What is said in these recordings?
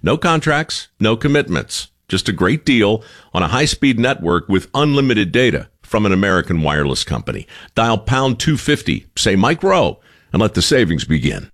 No contracts, no commitments. Just a great deal on a high-speed network with unlimited data from an American wireless company. Dial pound 250, say Mike Rowe, and let the savings begin.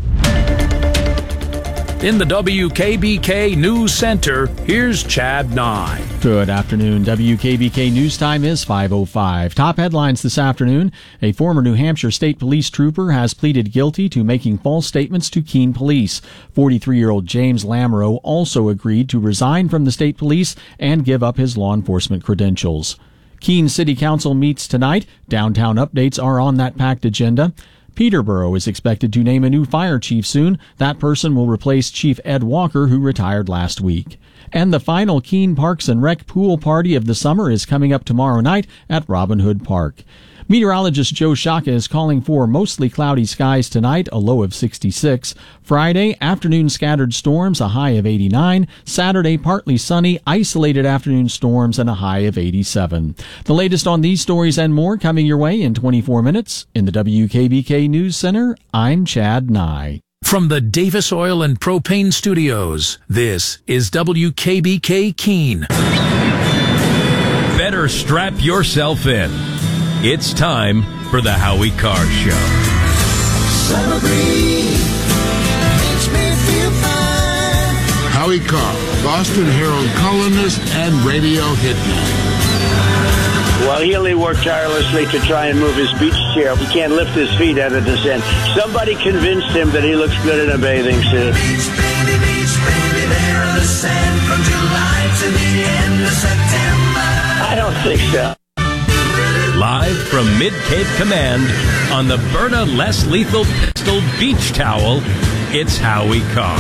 In the WKBK News Center, here's Chad Nye. Good afternoon. WKBK News Time is 5:05. Top headlines this afternoon. A former New Hampshire State Police trooper has pleaded guilty to making false statements to Keene Police. 43-year-old James Lamoureux also agreed to resign from the state police and give up his law enforcement credentials. Keene City Council meets tonight. Downtown updates are on that packed agenda. Peterborough is expected to name a new fire chief soon. That person will replace Chief Ed Walker, who retired last week. And the final Keene Parks and Rec pool party of the summer is coming up tomorrow night at Robin Hood Park. Meteorologist Joe Shaka is calling for mostly cloudy skies tonight, a low of 66. Friday, afternoon scattered storms, a high of 89. Saturday, partly sunny, isolated afternoon storms, and a high of 87. The latest on these stories and more coming your way in 24 minutes. In the WKBK News Center, I'm Chad Nye. From the Davis Oil and Propane Studios, this is WKBK Keene. Better strap yourself in. It's time for the Howie Carr Show. Summer breeze makes me feel fine. Howie Carr, Boston Herald columnist and radio hitman. Well, Healy worked tirelessly to try and move his beach chair. He can't lift his feet out of the sand. Somebody convinced him that he looks good in a bathing suit. Beach, baby, there on the sand from July to the end of September. I don't think so. Live from Mid-Cape Command on the Berta Less Lethal Pistol Beach Towel, it's Howie Carr.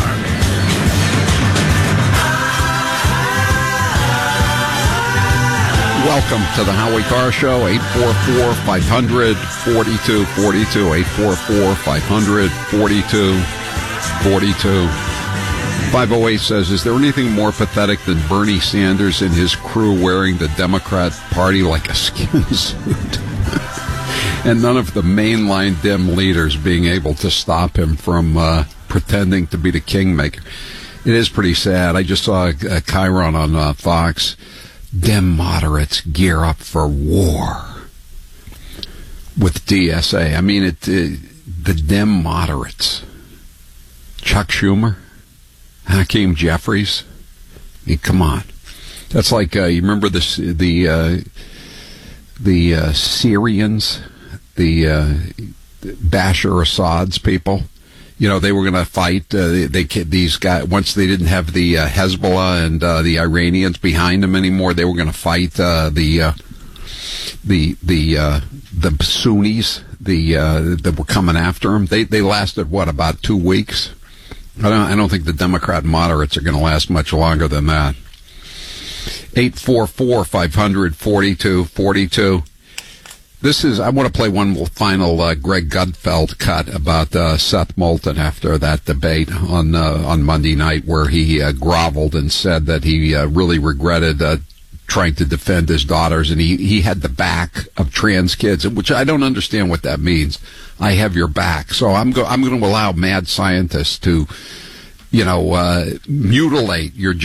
Welcome to the Howie Carr Show, 844-500-4242, 844-500-4242. 508 says, is there anything more pathetic than Bernie Sanders and his crew wearing the Democrat Party like a skin suit? And none of the mainline Dem leaders being able to stop him from pretending to be the kingmaker. It is pretty sad. I just saw Chiron on Fox. Dem moderates gear up for war with DSA. I mean, the Dem moderates. Chuck Schumer, Hakeem Jeffries. I mean, come on. That's like you remember the Syrians, the Bashar Assad's people. You know, they were going to fight. These guys, once they didn't have the Hezbollah and the Iranians behind them anymore, they were going to fight the Sunnis that were coming after them. They lasted about 2 weeks. I don't think the Democrat moderates are going to last much longer than that. 844-500-4242. I want to play one final Greg Gutfeld cut about Seth Moulton after that debate on Monday night, where he groveled and said that he really regretted trying to defend his daughters, and he had the back of trans kids, which I don't understand what that means. I have your back, so I'm going to allow mad scientists to, mutilate your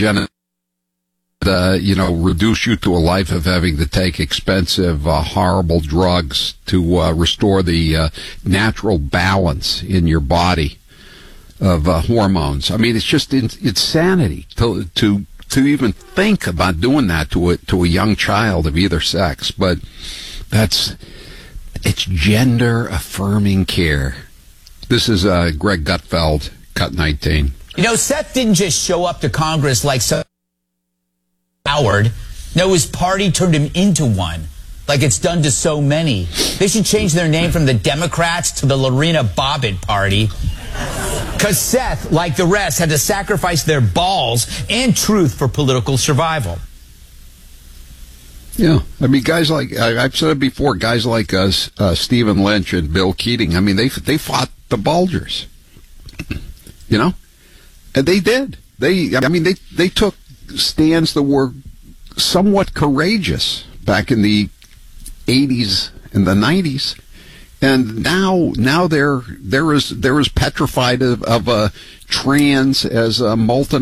reduce you to a life of having to take expensive, horrible drugs to restore the natural balance in your body of hormones. I mean, it's just insanity to even think about doing that to a young child of either sex. But it's gender affirming care. This is Greg Gutfeld, cut 19. Seth didn't just show up to Congress like some Howard. No, his party turned him into one, like it's done to so many. They should change their name from the Democrats to the Lorena Bobbitt Party. Because Seth, like the rest, had to sacrifice their balls and truth for political survival. Yeah, I mean, guys like, I've said it before, guys like Stephen Lynch and Bill Keating, I mean, they fought the Bulgars, and they did. They took stands that were somewhat courageous back in the 80s and the 90s, and now they're as petrified of trans as Moulton